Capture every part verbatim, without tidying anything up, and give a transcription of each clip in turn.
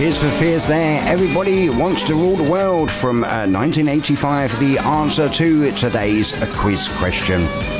Tears for Fears there. Everybody Wants to Rule the World from uh, nineteen eighty-five. The answer to today's uh, quiz question.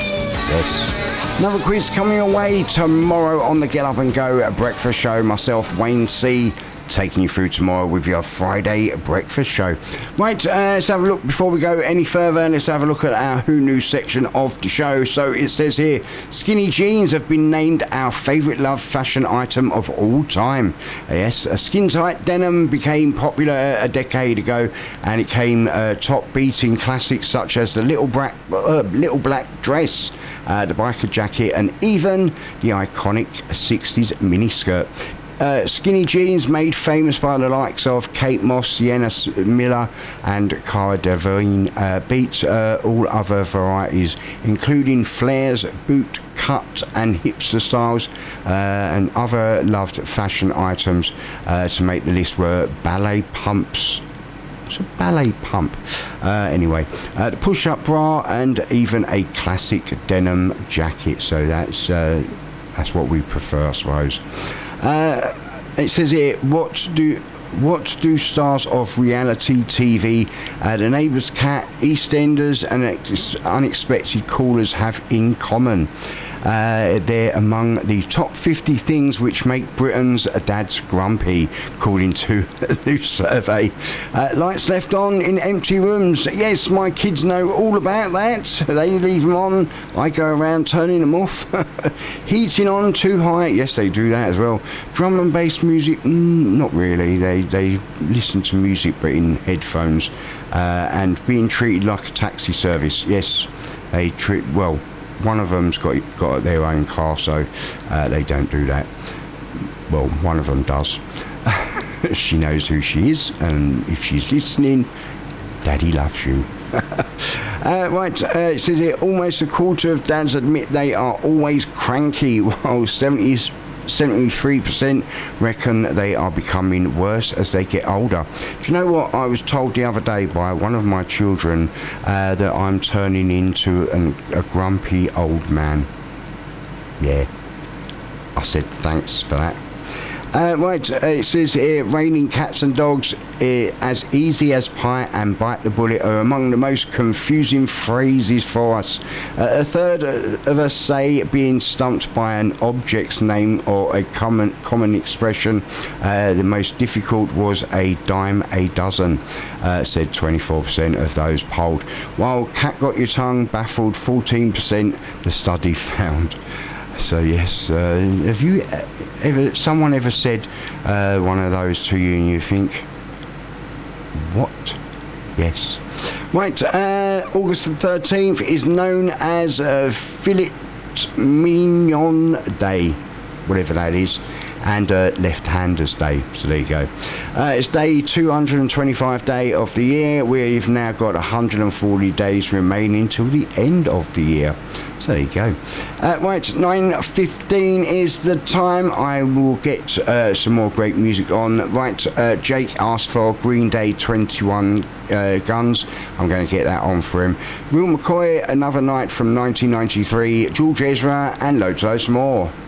Yes. Another quiz coming away tomorrow on the Get Up and Go breakfast show. Myself, Wayne C, taking you through tomorrow with your Friday breakfast show. Right, uh, let's have a look before we go any further. Let's have a look at our Who Knew section of the show. So it says here, skinny jeans have been named our favourite love fashion item of all time. Yes, a skin-tight denim became popular a decade ago, and it came uh, top beating classics such as the little black, uh, little black dress, uh, the biker jacket, and even the iconic sixties miniskirt. Uh, skinny jeans made famous by the likes of Kate Moss, Sienna Miller and Cara Delevingne uh, beat uh, all other varieties, including flares, boot cut and hipster styles, uh, and other loved fashion items uh, to make the list were ballet pumps. It's a ballet pump. Uh, anyway, uh, the push-up bra and even a classic denim jacket. So that's uh, that's what we prefer, I suppose. Uh, it says here, what do what do stars of reality T V, uh, The Neighbour's Cat, EastEnders and ex- Unexpected Callers have in common? Uh, they're among the top fifty things which make Britain's dads grumpy, according to a new survey. Uh, lights left on in empty rooms. Yes, my kids know all about that. They leave them on. I go around turning them off. Heating on too high. Yes, they do that as well. Drum and bass music. Mm, not really. They, they listen to music but in headphones. Uh, and being treated like a taxi service. Yes, they treat... Well... One of them's got got their own car, so uh, they don't do that. Well, one of them does. She knows who she is, and if she's listening, Daddy loves you. uh, right, uh, it says here, almost a quarter of dads admit they are always cranky, while seventies seventy-three percent reckon they are becoming worse as they get older. Do you know what? I was told the other day by one of my children uh, that I'm turning into an, a grumpy old man. Yeah. I said thanks for that. Uh, right, uh, it says here, raining cats and dogs, uh, as easy as pie and bite the bullet are among the most confusing phrases for us. Uh, a third of us say being stumped by an object's name or a common common expression. Uh, the most difficult was a dime a dozen, uh, said twenty-four percent of those polled. While cat got your tongue baffled fourteen percent, the study found. So yes, uh, have you ever, someone ever said uh, one of those to you and you think, what? Yes. Right, uh, August the thirteenth is known as uh, Filet Mignon Day, whatever that is, and uh, Left-Handers Day. So there you go. Uh, it's day two hundred twenty-five day of the year. We've now got one hundred forty days remaining till the end of the year. So there you go. Uh, right, nine fifteen is the time. I will get uh, some more great music on. Right, uh, Jake asked for Green Day twenty-one uh, Guns. I'm going to get that on for him. Will McCoy, Another Night from nineteen ninety-three, George Ezra, and loads, loads more.